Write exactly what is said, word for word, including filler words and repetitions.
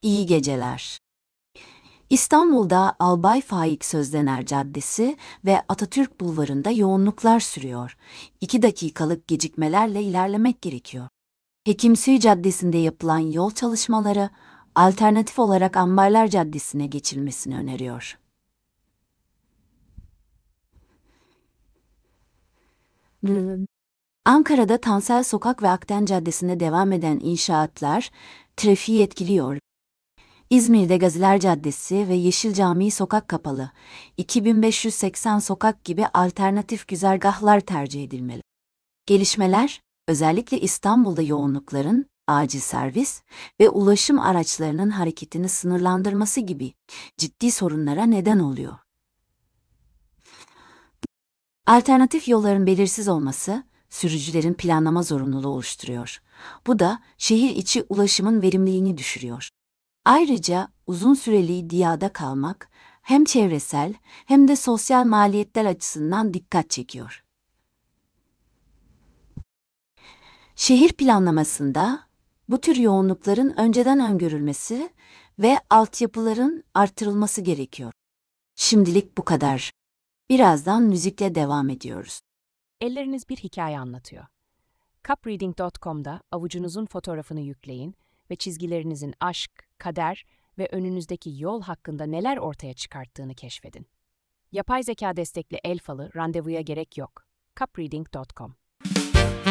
İyi geceler. İstanbul'da Albay Faik Sözdener Caddesi ve Atatürk Bulvarı'nda yoğunluklar sürüyor. İki dakikalık gecikmelerle ilerlemek gerekiyor. Hekimsuyu Caddesi'nde yapılan yol çalışmaları, alternatif olarak Ambarlar Caddesi'ne geçilmesini öneriyor. Ankara'da Tansel Sokak ve Akden Caddesi'nde devam eden inşaatlar trafiği etkiliyor. İzmir'de Gaziler Caddesi ve Yeşil Camii sokak kapalı. iki bin beş yüz seksen sokak gibi alternatif güzergahlar tercih edilmeli. Gelişmeler, özellikle İstanbul'da yoğunlukların, acil servis ve ulaşım araçlarının hareketini sınırlandırması gibi ciddi sorunlara neden oluyor. Alternatif yolların belirsiz olması, sürücülerin planlama zorunluluğu oluşturuyor. Bu da şehir içi ulaşımın verimliliğini düşürüyor. Ayrıca uzun süreli diyada kalmak hem çevresel hem de sosyal maliyetler açısından dikkat çekiyor. Şehir planlamasında bu tür yoğunlukların önceden öngörülmesi ve altyapıların artırılması gerekiyor. Şimdilik bu kadar. Birazdan müzikle devam ediyoruz. Elleriniz bir hikaye anlatıyor. cupreading nokta com'da avucunuzun fotoğrafını yükleyin ve çizgilerinizin aşk, kader ve önünüzdeki yol hakkında neler ortaya çıkarttığını keşfedin. Yapay zeka destekli el falı randevuya gerek yok. cupreading nokta com